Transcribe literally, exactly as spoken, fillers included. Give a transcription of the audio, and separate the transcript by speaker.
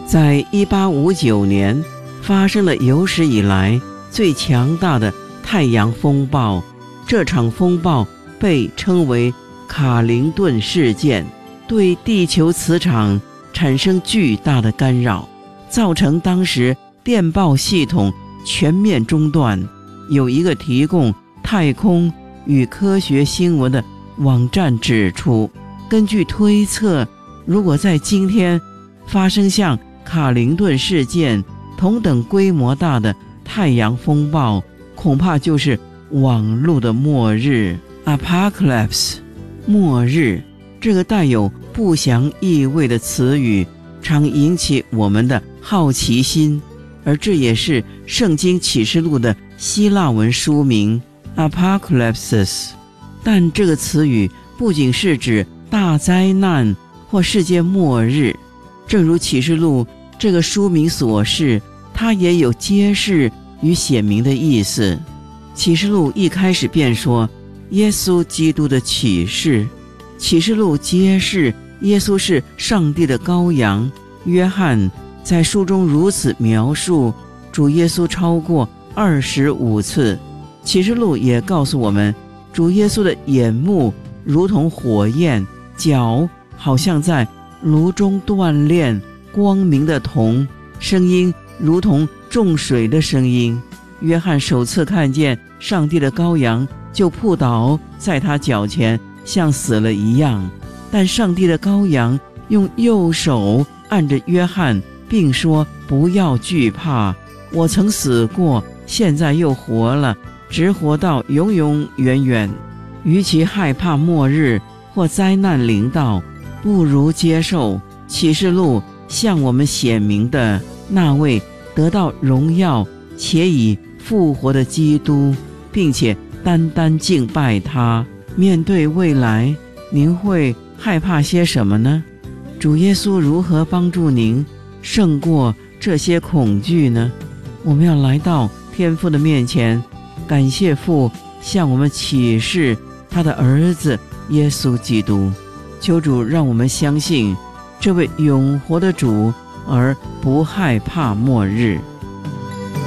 Speaker 1: 在一八五九年发生了有史以来最强大的太阳风暴，这场风暴被称为卡林顿事件，对地球磁场产生巨大的干扰，造成当时电报系统全面中断。有一个提供太空与科学新闻的网站指出，根据推测，如果在今天发生像卡林顿事件同等规模大的太阳风暴，恐怕就是网络的末日 Apocalypse。 末日这个带有不祥意味的词语常引起我们的好奇心，而这也是圣经启示录的希腊文书名 Apocalypse。 但这个词语不仅是指大灾难或世界末日，正如启示录这个书名所示，它也有揭示与显明的意思。启示录一开始便说耶稣基督的启示，启示录揭示耶稣是上帝的羔羊。约翰在书中如此描述主耶稣超过二十五次。启示录也告诉我们，主耶稣的眼目如同火焰，脚好像在炉中锻炼，光明的铜，声音如同众水的声音。约翰首次看见上帝的羔羊，就扑倒在他脚前，像死了一样。但上帝的羔羊用右手按着约翰，并说，不要惧怕，我曾死过，现在又活了，直活到永永远远。与其害怕末日或灾难临到，不如接受启示录向我们显明的那位得到荣耀且已复活的基督，并且单单敬拜他。面对未来，您会害怕些什么呢？主耶稣如何帮助您胜过这些恐惧呢？我们要来到天父的面前，感谢父向我们启示他的儿子耶稣基督。求主让我们相信这位永活的主，而不害怕末日。